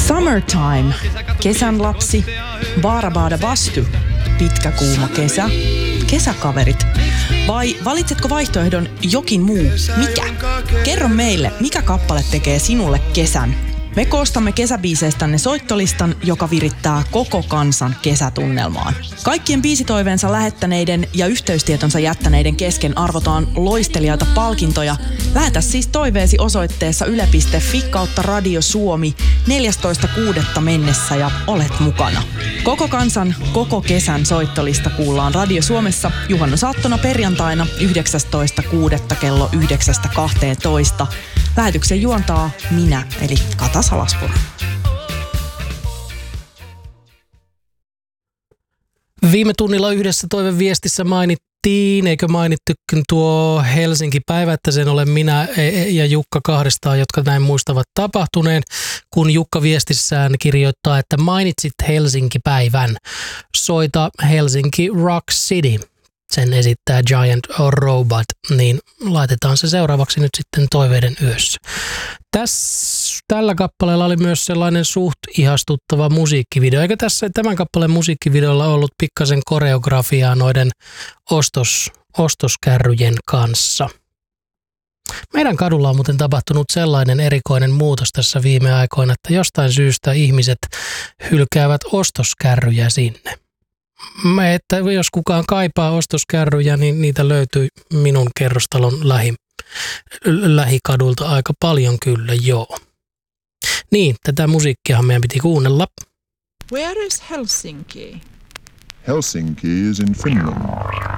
Summertime, kesän lapsi, Baarabada Bastu, pitkä kuuma kesä, kesäkaverit. Vai valitsetko vaihtoehdon jokin muu? Mikä? Kerro meille, mikä kappale tekee sinulle kesän? Me koostamme kesäbiiseistänne soittolistan, joka virittää koko kansan kesätunnelmaan. Kaikkien biisitoiveensa lähettäneiden ja yhteystietonsa jättäneiden kesken arvotaan loistelijoita palkintoja. Lähetä siis toiveesi osoitteessa yle.fi/Radio Suomi 14.6. mennessä ja olet mukana. Koko kansan, koko kesän soittolista kuullaan Radio Suomessa juhannusaattona perjantaina 19.6. kello 9.12. Lähetyksen juontaa minä, eli Kata Salaspuro. Viime tunnilla yhdessä toiveviestissä mainittiin, eikö mainittukin tuo Helsinki-päivä, että sen olen minä ja Jukka kahdestaan, jotka näin muistavat tapahtuneen, kun Jukka viestissään kirjoittaa, että mainitsit Helsinki-päivän. Soita Helsinki Rock City. Sen esittää Giant Robot, niin laitetaan se seuraavaksi nyt sitten toiveiden yössä. Tällä kappaleella oli myös sellainen suht ihastuttava musiikkivideo. Eikö tämän kappaleen musiikkivideolla ollut pikkasen koreografiaa noiden ostoskärryjen kanssa? Meidän kadulla on muuten tapahtunut sellainen erikoinen muutos tässä viime aikoina, että jostain syystä ihmiset hylkäävät ostoskärryjä sinne. Että jos kukaan kaipaa ostoskärryjä, niin niitä löytyy minun kerrostalon lähikadulta aika paljon kyllä, joo. Niin, tätä musiikkiahan meidän piti kuunnella. Where is Helsinki? Helsinki is in Finland.